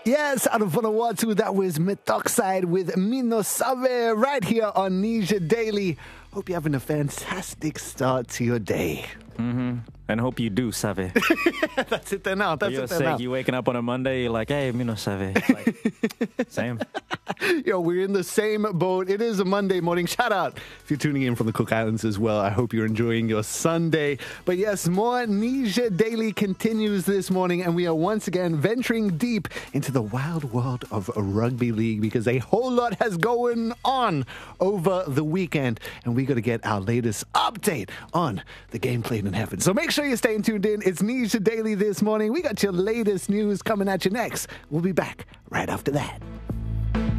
Yes, out of Vanuatu, that was Methoxide with Mino Save right here on Nisha Daily. Hope you're having a fantastic start to your day. And hope you do save. That's it there now. That's For your it there now. sake, you waking up on a Monday, you're like, hey, me no save. Like, same. Yo, we're in the same boat. It is a Monday morning. Shout out if you're tuning in from the Cook Islands as well. I hope you're enjoying your Sunday. But yes, more Nisha Daily continues this morning, and we are once again venturing deep into the wild world of rugby league because a whole lot has going on over the weekend, and we got to get our latest update on the game played in heaven. So make sure you're staying tuned in. It's Nisha Daily this morning. We got your latest news coming at you next. We'll be back right after that.